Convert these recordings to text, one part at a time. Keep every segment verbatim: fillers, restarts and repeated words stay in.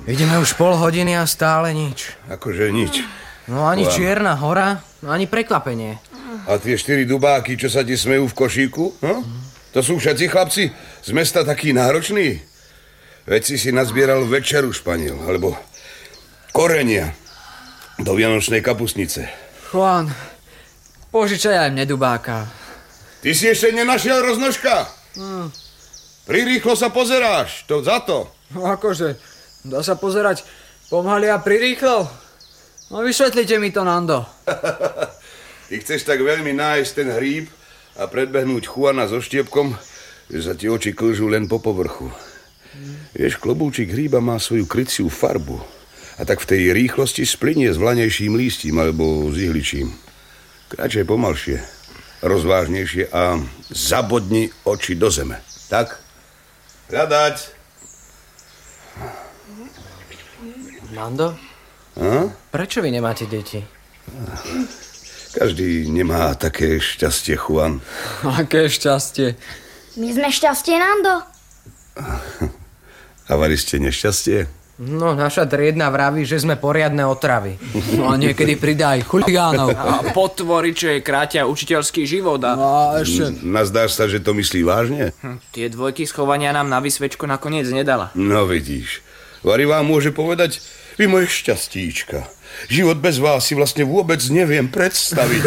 Ideme už pol hodiny a stále nič. Akože nič? No ani Vám. Čierna hora, no ani prekvapenie. A tie štyri dubáky, čo sa ti smejú v košíku? No? To sú všetci chlapci z mesta takí nároční? Veď si si nazbieral večeru, Španiel, alebo korenia do vianočnej kapustnice. Juan, požičaj aj mne dubáka. Ty si ešte nenašiel roznožka? Hmm. Prirýchlo sa pozeráš, to za to. No akože, dá sa pozerať pomaly a prirýchlo? No vysvetlite mi to, Nando. Ty chceš tak veľmi nájsť ten hríb a predbehnúť Juana so štiepkom, že sa ti oči klžú len po povrchu. Hmm. Vieš, klobúčik hríba má svoju kryciu farbu a tak v tej rýchlosti splynie s vlanejším lístím alebo s ihličím. Kráčaj pomalšie, rozvážnejšie a zabodni oči do zeme. Tak? Hľadať. Nando? A? Prečo vy nemáte deti? Každý nemá také šťastie, Juan. Aké šťastie? My sme šťastie, Nando. A vari ste nešťastie? No, naša triedna vraví, že sme poriadne otravy. No a niekedy pridá aj chuligánov. A potvory, čo je krátia učiteľský život. A... No a ešte... Nazdáš sa, že to myslí vážne? Hm, tie dvojky schovania nám na vysvečku nakoniec nedala. No vidíš. Vari vám môže povedať, vy moje šťastíčka. Život bez vás si vlastne vôbec neviem predstaviť.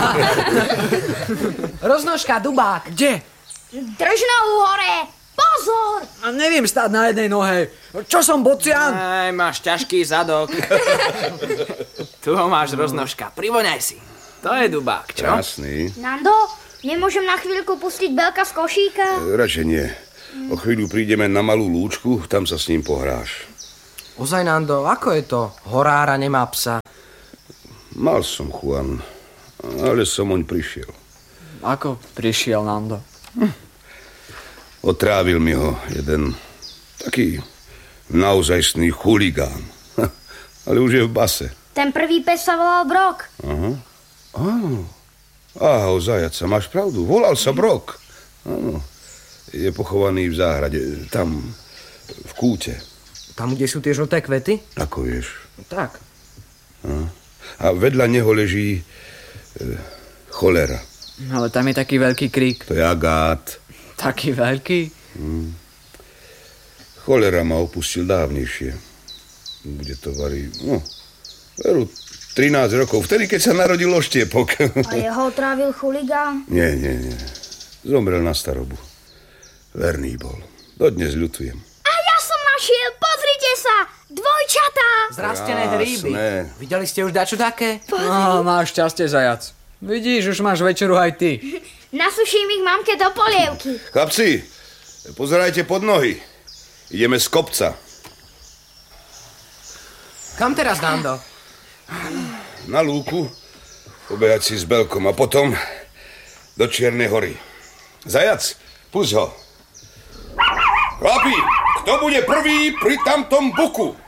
Roznožka, dubák. Kde? Drž nohu hore! Pozor! A neviem stáť na jednej nohe. Čo som, bocian? Aj, máš ťažký zadok. Tu ho máš, roznožka. Privoňaj si. To je dubák, čo? Krásny. Nando, nemôžem na chvíľku pustiť Belka z košíka? Radšej nie. O chvíľu prídeme na malú lúčku, tam sa s ním pohráš. Ozaj, Nando, ako je to? Horára nemá psa. Mal som, Juan, ale som oň prišiel. Ako prišiel, Nando? Hm. Otrávil mi ho jeden taký naozajstný chuligán. Ale už je v base. Ten prvý pes sa volal Brok. Aha. Áno. Áho, zajaca, máš pravdu. Volal sa Brok. Áno. Je pochovaný v záhrade, tam, v kúte. Tam, kde sú tie žlté kvety? Ako vieš? Tak. Aha. A vedľa neho leží e, cholera. Ale tam je taký veľký krík. To je agát. Taký veľký? Hmm. Cholera ma opustil dávnejšie. Bude to vari... No, veru, trinásť rokov. Vtedy, keď sa narodil oštiepok. A jeho otrávil chuligán? Nie, nie, nie. Zomrel na starobu. Verný bol. Dodnes ľutujem. A ja som našiel, pozrite sa! Dvojčatá! Zrastené hríby. Videli ste už dačo také? No, máš šťastie, zajac. Vidíš, už máš večeru aj ty. Nasuším ich mamke do polievky. Chlapci, pozerajte pod nohy. Ideme z kopca. Kam teraz, Nando? Na lúku, pobehať si s Belkom a potom do Čiernej hory. Zajac, pusť ho. Chlapi, kto bude prvý pri tamtom buku?